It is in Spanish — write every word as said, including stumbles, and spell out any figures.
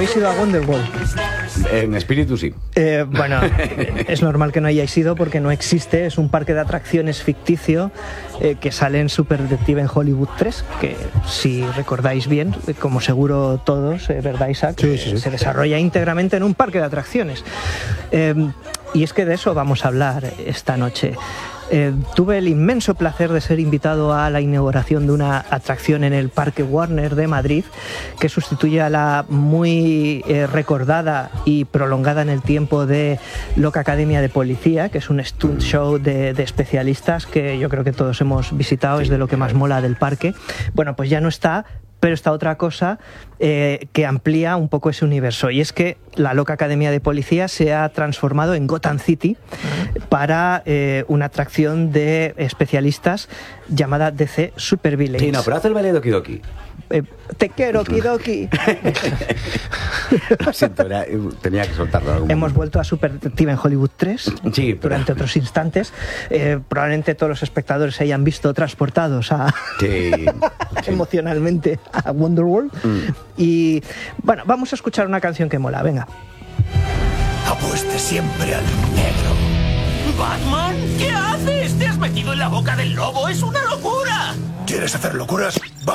habéis ido a Wonderworld? En espíritu sí. Eh, bueno, es normal que no hayáis ido porque no existe. Es un parque de atracciones ficticio eh, que sale en Super Detective en Hollywood tres, que si recordáis bien, como seguro todos, eh, ¿verdad, Isaac? Sí, sí, sí. Se desarrolla íntegramente en un parque de atracciones. Eh, y es que de eso vamos a hablar esta noche. Eh, tuve el inmenso placer de ser invitado a la inauguración de una atracción en el Parque Warner de Madrid que sustituye a la muy eh, recordada y prolongada en el tiempo de Loca Academia de Policía, que es un stunt show de, de especialistas que yo creo que todos hemos visitado, es de lo que más mola del parque. Bueno, pues ya no está, pero está otra cosa eh, que amplía un poco ese universo, y es que la Loca Academia de Policía se ha transformado en Gotham City para eh, una atracción de especialisalistas llamada D C Super Villains. Sí, no, pero hace el baile Doki Doki. Eh, te quiero, Kidoki. Lo siento, era- tenía que soltarlo. en algún Hemos momento. vuelto a Super Detective en Hollywood tres Sí, pero- durante otros instantes. Eh, probablemente todos los espectadores se hayan visto transportados a, Sí, sí. emocionalmente a Wonderworld. Mm. Y bueno, vamos a escuchar una canción que mola, venga. Apueste siempre al negro. ¡Batman! ¿Qué haces? ¡Te has metido en la boca del lobo! ¡Es una locura! ¿Quieres hacer locuras?